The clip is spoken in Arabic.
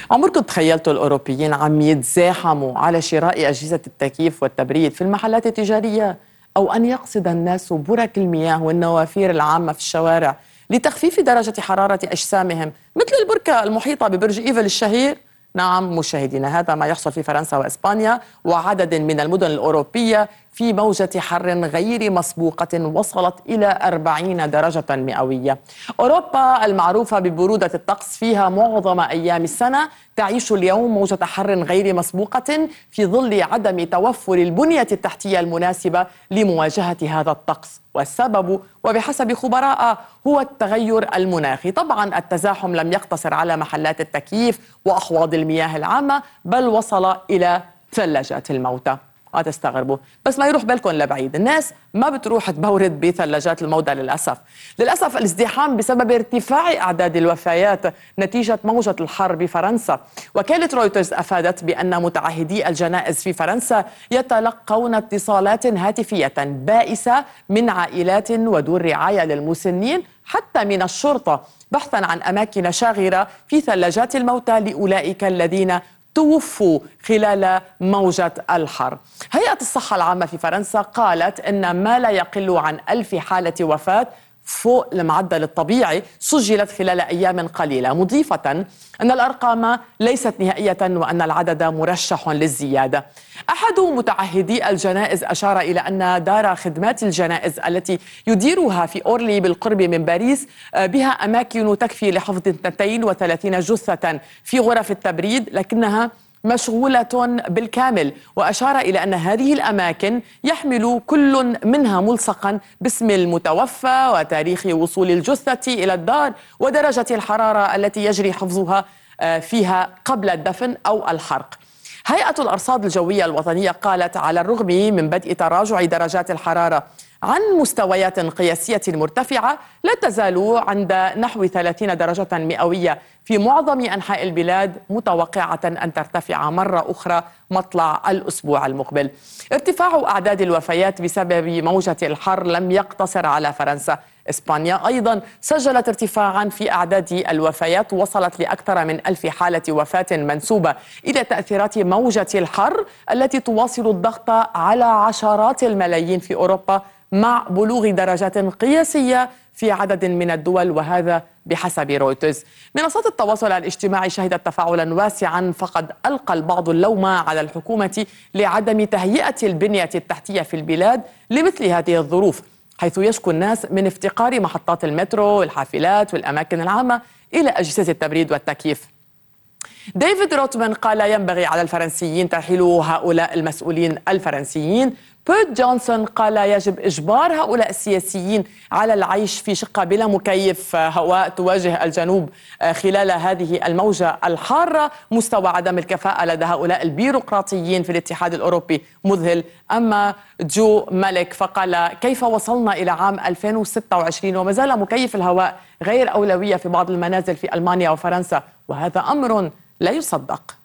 عمركم تخيلتوا الأوروبيين عم يتزاحموا على شراء أجهزة التكييف والتبريد في المحلات التجارية؟ أو أن يقصد الناس برك المياه والنوافير العامة في الشوارع لتخفيف درجة حرارة أجسامهم مثل البركة المحيطة ببرج إيفل الشهير؟ نعم مشاهدينا، هذا ما يحصل في فرنسا وإسبانيا وعدد من المدن الأوروبية في موجة حر غير مسبوقة وصلت إلى 40 درجة مئوية. أوروبا المعروفة ببرودة الطقس فيها معظم أيام السنة تعيش اليوم موجة حر غير مسبوقة في ظل عدم توفر البنية التحتية المناسبة لمواجهة هذا الطقس، والسبب وبحسب خبراء هو التغير المناخي. طبعا التزاحم لم يقتصر على محلات التكييف وأحواض المياه العامة، بل وصل إلى ثلاجات الموتى. تستغربوا، بس ما يروح بالكم لبعيد، الناس ما بتروح تبورد بثلاجات الموضع للأسف الازدحام بسبب ارتفاع أعداد الوفيات نتيجة موجة الحر بفرنسا. وكالة رويترز أفادت بأن متعهدي الجنائز في فرنسا يتلقون اتصالات هاتفية بائسة من عائلات ودور رعاية للمسنين حتى من الشرطة بحثا عن أماكن شاغرة في ثلاجات الموتى لأولئك الذين توفوا خلال موجة الحر. هيئة الصحة العامة في فرنسا قالت إن ما لا يقل عن 1000 حالة وفاة فوق المعدل الطبيعي سجلت خلال أيام قليلة، مضيفة أن الأرقام ليست نهائية وأن العدد مرشح للزيادة. أحد متعهدي الجنائز أشار إلى أن دار خدمات الجنائز التي يديرها في أورلي بالقرب من باريس بها أماكن تكفي لحفظ 32 جثة في غرف التبريد، لكنها مشغولة بالكامل. وأشار إلى أن هذه الأماكن يحمل كل منها ملصقا باسم المتوفى وتاريخ وصول الجثة إلى الدار ودرجة الحرارة التي يجري حفظها فيها قبل الدفن أو الحرق. هيئة الأرصاد الجوية الوطنية قالت على الرغم من بدء تراجع درجات الحرارة عن مستويات قياسية مرتفعة، لا تزال عند نحو 30 درجة مئوية في معظم أنحاء البلاد، متوقعة أن ترتفع مرة أخرى مطلع الأسبوع المقبل. ارتفاع أعداد الوفيات بسبب موجة الحر لم يقتصر على فرنسا. إسبانيا أيضا سجلت ارتفاعا في أعداد الوفيات وصلت لأكثر من 1000 حالة وفاة منسوبة إلى تأثيرات موجة الحر التي تواصل الضغط على عشرات الملايين في أوروبا مع بلوغ درجات قياسية في عدد من الدول، وهذا بحسب رويترز. منصات التواصل الاجتماعي شهدت تفاعلا واسعا، فقد ألقى البعض اللوم على الحكومة لعدم تهيئة البنية التحتية في البلاد لمثل هذه الظروف، حيث يشكو الناس من افتقار محطات المترو والحافلات والأماكن العامة إلى أجهزة التبريد والتكييف. ديفيد روتمان قال ينبغي على الفرنسيين ترحيل هؤلاء المسؤولين الفرنسيين. بيت جونسون قال يجب إجبار هؤلاء السياسيين على العيش في شقة بلا مكيف هواء تواجه الجنوب خلال هذه الموجة الحارة. مستوى عدم الكفاءة لدى هؤلاء البيروقراطيين في الاتحاد الأوروبي مذهل. أما جو مالك فقال كيف وصلنا إلى عام 2026 وما زال مكيف الهواء غير أولوية في بعض المنازل في ألمانيا وفرنسا، وهذا أمر لا يصدق.